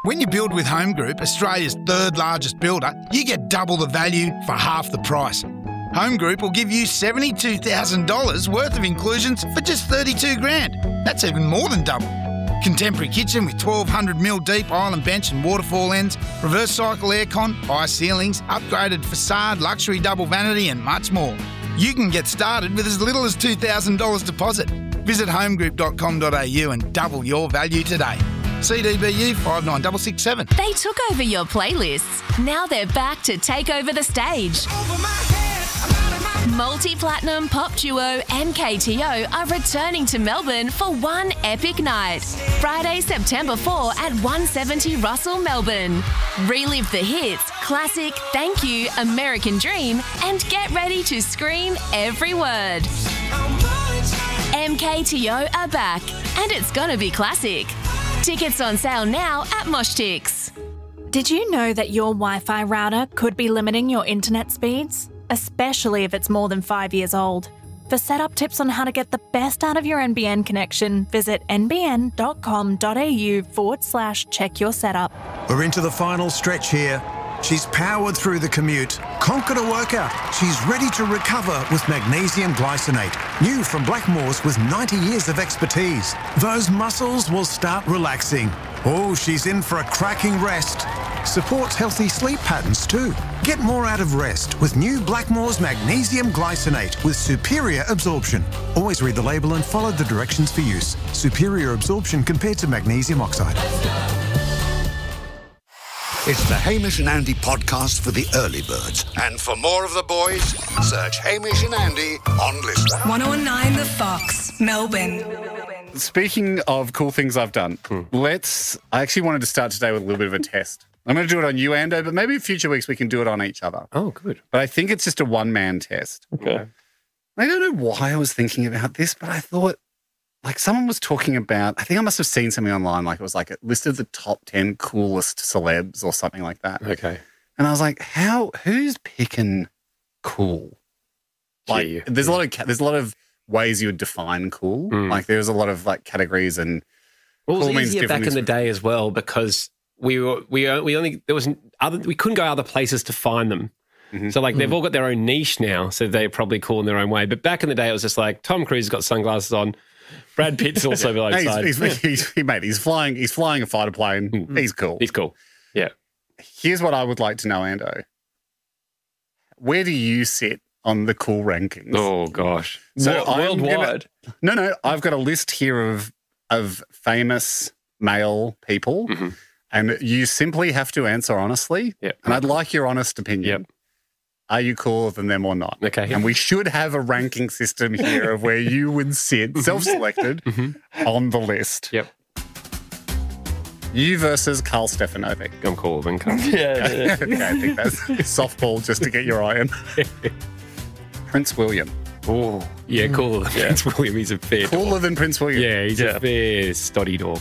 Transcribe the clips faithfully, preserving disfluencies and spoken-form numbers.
When you build with Home Group, Australia's third largest builder, you get double the value for half the price. Home Group will give you seventy-two thousand dollars worth of inclusions for just thirty-two grand. That's even more than double. Contemporary kitchen with twelve hundred millimeter deep island bench and waterfall ends, reverse cycle aircon, high ceilings, upgraded facade, luxury double vanity and much more. You can get started with as little as two thousand dollars deposit. Visit homegroup dot com dot a u and double your value today. C D B U five nine six six seven. They took over your playlists. Now they're back to take over the stage. Multi-platinum pop duo M K T O are returning to Melbourne for one epic night. Friday, September fourth at one seventy Russell, Melbourne. Relive the hits, classic, Thank You, American Dream, and get ready to scream every word. M K T O are back, and it's gonna be classic. Tickets on sale now at Moshtix. Did you know that your Wi-Fi router could be limiting your internet speeds? Especially if it's more than five years old. For setup tips on how to get the best out of your N B N connection, visit nbn.com.au forward slash check your setup. We're into the final stretch here. She's powered through the commute, conquered a workout. She's ready to recover with magnesium glycinate. New from Blackmores with ninety years of expertise. Those muscles will start relaxing. Oh, she's in for a cracking rest. Supports healthy sleep patterns too. Get more out of rest with new Blackmores magnesium glycinate with superior absorption. Always read the label and follow the directions for use. Superior absorption compared to magnesium oxide. It's the Hamish and Andy podcast for the early birds. And for more of the boys, search Hamish and Andy on Listener. ten nine The Fox, Melbourne. Speaking of cool things I've done, hmm. let's... I actually wanted to start today with a little bit of a test. I'm going to do it on you, Ando, but maybe in future weeks we can do it on each other. Oh, good. But I think it's just a one-man test. Okay. I don't know why I was thinking about this, but I thought, like, someone was talking about, I think I must have seen something online, like it was like it listed the top ten coolest celebs or something like that. Okay. And I was like, how, who's picking cool? Like, Gee, there's yeah. a lot of, there's a lot of ways you would define cool. Mm. Like, there's a lot of, like, categories and well, it was cool means easier different back in the things. day as well because we were, we, we only, there was other, we couldn't go other places to find them. Mm-hmm. So, like, they've mm. all got their own niche now, so they're probably cool in their own way. But back in the day, it was just like, Tom Cruise has got sunglasses on. Brad Pitt's also below Hey, side. he's, he's, he's, he, mate, he's flying, he's flying a fighter plane. Mm. He's cool. He's cool. Yeah. Here's what I would like to know, Ando. Where do you sit on the cool rankings? Oh, gosh. So Wo- I'm worldwide? Gonna, no, no. I've got a list here of of famous male people, Mm-hmm. and you simply have to answer honestly. Yep. And I'd like your honest opinion. Yep. Are you cooler than them or not? Okay. And we should have a ranking system here of where you would sit, self-selected, Mm-hmm. on the list. Yep. You versus Carl Stefanovic. I'm cooler than Carl. Yeah, yeah. Okay, I think that's softball just to get your eye in. Prince William. Oh, yeah, cooler than Prince William. He's a fair Cooler dog. than Prince William? Yeah, he's Yeah. a fair stoddy dog.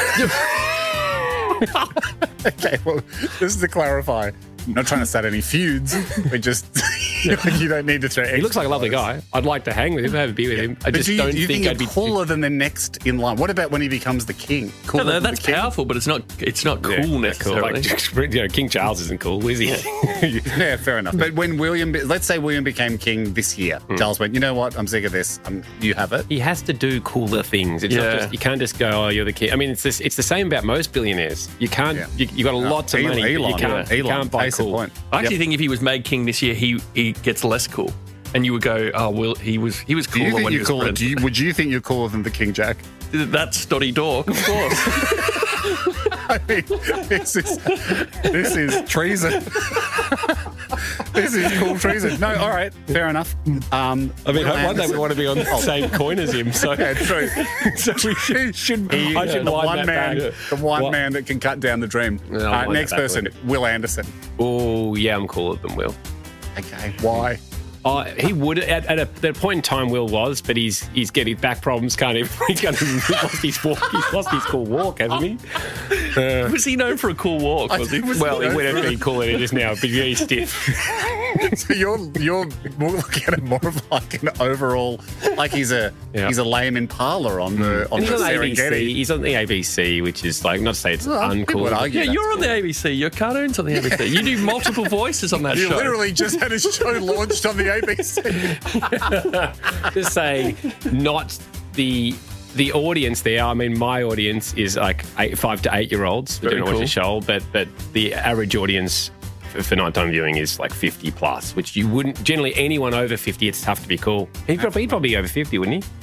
Okay, well, just to clarify, I'm not trying to start any feuds. We're just, you don't need to throw He looks like a lovely guy. I'd like to hang with him, have a beer with him. I But just do you, don't do you think, think, I'd you're be cooler than the next in line? What about when he becomes the king? Cooler No, no, than that's the king? powerful, but it's not it's not cool Yeah, cool. necessarily. Like, you know, King Charles isn't cool, is he? Yeah, fair enough. But when William, be- let's say William became king this year, Hmm. Charles went, you know what? I'm sick of this. Um, you have it. He has to do cooler things. It's Yeah. not just, you can't just go, oh, you're the king. I mean, it's this, it's the same about most billionaires. You can't. Yeah. You, you got a lot of Elon, money. but Elon, you can't. yeah. You Elon, can't buy case in cool. point. I actually Yep. think if he was made king this year, he he gets less cool, and you would go, oh well, he was he was Do you cooler think when he you're was cooler? president. Do you, would you think you're cooler than the King Jack? That's Stoddy Dog, of course. I mean, this is this is treason. This is cool treason. No, all right, fair enough. Um, I mean, Will one day we Anderson. want to be on the same coin as him. So, Yeah, true. so we should. should He- I should the wind one that man, back. the one What? man that can cut down the dream. Yeah, I'll uh, wind next that back a person, little Will Anderson. Oh, yeah, I'm cooler than Will. Okay, why? Oh, he would at, at, a, at a point in time. Will was, but he's he's getting back problems. Can't even. He's, got, he's lost his walk. He's lost his cool walk, hasn't he? Was he known for a cool walk? Was he? Well, he wouldn't be cool than it is now. It'd be very stiff. So you're you're more looking at it more of like an overall, like he's a Yeah. he's a lame Impala on the on And the he's on the A B C. Serengeti. He's on the A B C, which is like, not to say it's Well, people would uncool. argue Yeah, that's you're on the A B C. Your cartoon's on the A B C. You do multiple voices on that You show. literally just had a show launched on the A B C. Just say not the the audience there. I mean, my audience is like eight, five to eight year olds that Very don't watch cool. the show, but but the average audience for, for nighttime viewing is like fifty plus, which you wouldn't generally anyone over fifty. It's tough to be cool. He'd probably, he'd probably be over fifty, wouldn't he?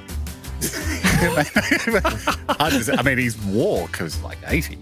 I, just, I mean, his walk was like eighty.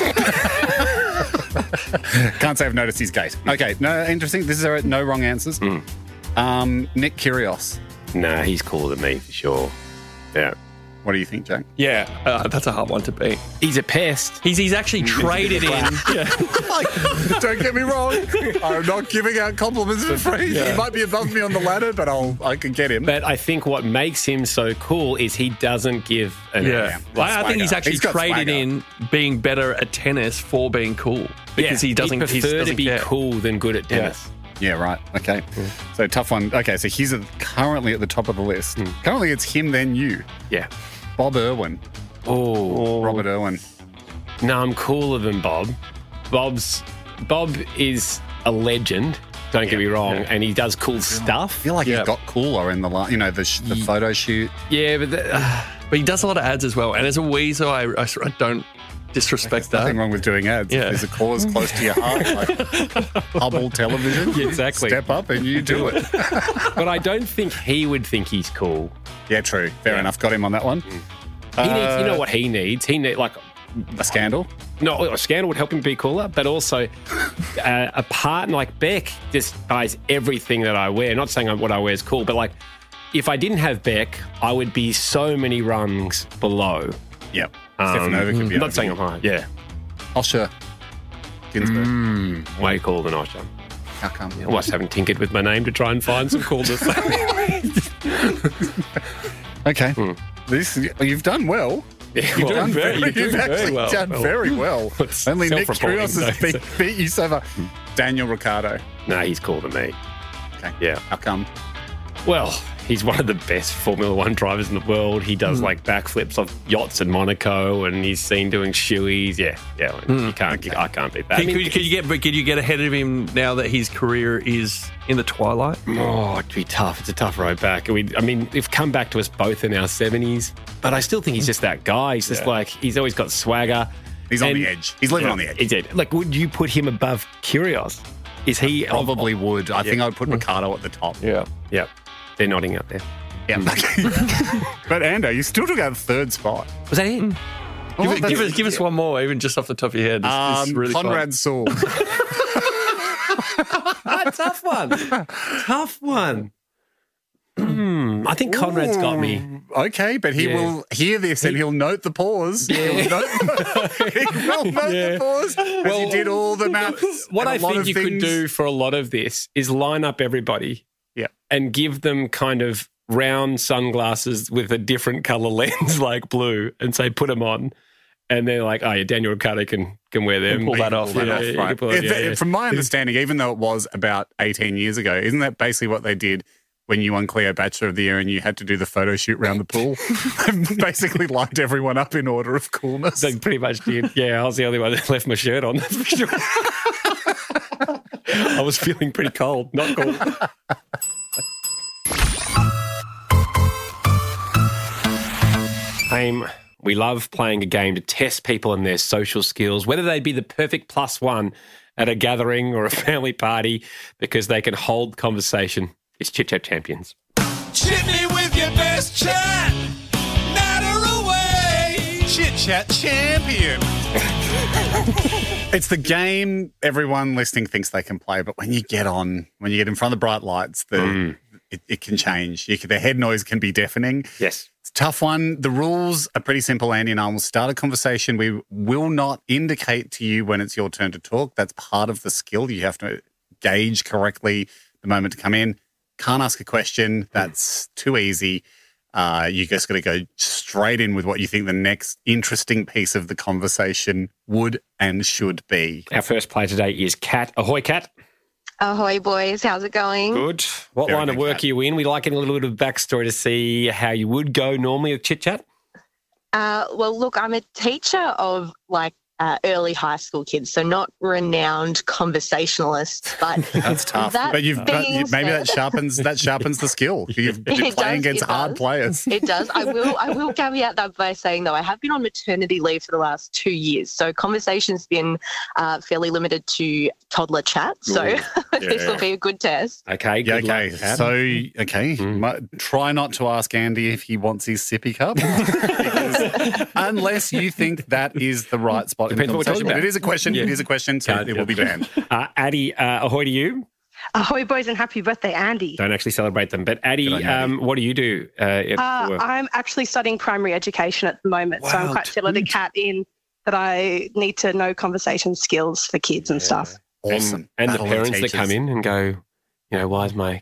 Can't say I've noticed his gait. Okay, no, interesting. This is all right, no wrong answers. Um, Nick Kyrgios. Nah, he's cooler than me for sure. Yeah. What do you think, Jack? Yeah, uh, that's a hard one to beat. He's a pest. He's he's actually traded in. Yeah. Like, don't get me wrong. I'm not giving out compliments for free. He might be above me on the ladder, but I'll I can get him. But I think what makes him so cool is he doesn't give an Yeah, F. I, I think he's swagger. actually He's got traded swagger. in being better at tennis for being cool because Yeah, he doesn't. he'd he prefer doesn't to be care. cool than good at tennis. Yeah, right. Okay. So tough one. Okay, so he's at, currently at the top of the list. Currently it's him, then you. Yeah. Bob Irwin. Oh, Robert Irwin. no, I'm cooler than Bob. Bob's Bob is a legend. Don't get me wrong, and he does cool I stuff. feel like Yeah. he got cooler in the la- you know the sh- the photo shoot. Yeah, but the, uh, But he does a lot of ads as well. And as a weasel, I, I, I don't disrespect that. Nothing wrong with doing ads. Yeah. If there's a cause close to your heart, like Hubble Television. Yeah, exactly. Step up and you do it. but I don't think he would think he's cool. Yeah, true. Fair Yeah. enough. Got him on that one. He needs, you know Uh, what he needs? He need like A scandal. no, a scandal would help him be cooler, but also uh, a partner like Beck just buys everything that I wear. Not saying what I wear is cool, but like if I didn't have Beck, I would be so many rungs below. Yep. Um, Stefan Nova could be not over saying you. I'm high. Yeah, Osher Ginsburg. mm, way cooler than Osher. How come? I was haven't tinkered with my name to try and find some coolness. Okay. This you've done well. Yeah, You've well, done very- very, you're doing you've very actually well. done Well, very well. it's Only Nick self-reporting, Kyrgios has though, beat, so- beat you so far. Daniel Ricciardo. No, he's cooler than me. Okay. Yeah. How come? Well, he's one of the best Formula One drivers in the world. He does like backflips off yachts in Monaco, and he's seen doing shoeies. Yeah, yeah. You can't. I can't beat that. I Could, mean, could, could you get? But could you get ahead of him now that his career is in the twilight? oh, it'd be tough. It's a tough road back. We, I mean, they've come back to us both in our seventies, but I still think he's just that guy. He's just Yeah. like he's always got swagger. He's on And- the edge. He's living on the edge. Is it? Like, would you put him above Kyrgios? Is he Probably would. I think I would put Ricardo at the top. Yeah. Yeah, they're nodding out there. Yeah. But Ando, you still took out the third spot. Was that it? Give, Oh, it- give us, give us one more, even just off the top of your head. This, this is Um, really Conrad Saul. Tough one. Tough one. Hmm, I think Conrad's got me. Okay, but he Yeah. will hear this and he'll note the pause. He'll note, he will note Yeah. the pause. Well, he did all the maths. What and I a lot think of you could things. do for a lot of this is line up everybody Yeah. and give them kind of round sunglasses with a different color lens like blue and say, put them on. And they're like, oh, yeah, Daniel Ricciardo can, can wear them. Can pull that off, Yeah, yeah. yeah, you Right. can pull it- If- yeah, yeah. From my understanding, even though it was about eighteen years ago, isn't that basically what they did when you won Cleo Bachelor of the Year and you had to do the photo shoot around the pool? Basically lined everyone up in order of coolness. They pretty much did. Yeah, I was the only one that left my shirt on, that's for sure. I was feeling pretty cold, not cool. Aim, we love playing a game to test people and their social skills, whether they be the perfect plus one at a gathering or a family party, because they can hold conversation. It's Chit Chat Champions. Chit me with your best chat. Natter away. Chit Chat Champion. It's the game everyone listening thinks they can play, but when you get on, when you get in front of the bright lights, the it, it can change. You can, the head noise can be deafening. Yes. It's a tough one. The rules are pretty simple, Andy and I will start a conversation. We will not indicate to you when it's your turn to talk. That's part of the skill. You have to gauge correctly the moment to come in. Can't ask a question. That's too easy. Uh, you just got to go straight in with what you think the next interesting piece of the conversation would and should be. Our first player today is Kat. Ahoy, Kat. Ahoy, boys. How's it going? Good. What Very line good, of work Kat. are you in? We like getting a little bit of backstory to see how you would go normally with chit chat. Uh, well, look, I'm a teacher of like uh, early high school kids, so not renowned conversationalists, but That's tough. That But you've but being you, maybe that said- sharpens that sharpens the skill. You've been It playing does, against it hard does. players. It does. I will. I will caveat that by saying though, I have been on maternity leave for the last two years, so conversation's been uh, fairly limited to toddler chat. So Ooh, this yeah. will be a good test. Okay, Yeah, good okay. luck, Kat. So, okay, mu- try not to ask Andy if he wants his sippy cup, because unless you think that is the right spot. in the Depends what we're talking conversation. But about. it is a question. Yeah. It is a question, so Can't- it will be banned. Uh, Addie, uh, ahoy to you. Ahoy, boys, and happy birthday, Andy. Don't actually celebrate them. But Addie, Good on you, Addie. um, what do you do? Uh, if- Uh, for- I'm actually studying primary education at the moment, so I'm Wow, quite similar to dude. Kat in that I need to know conversation skills for kids and stuff. Awesome. And, and the Battle of parents that teachers. come in and go, you know, why is my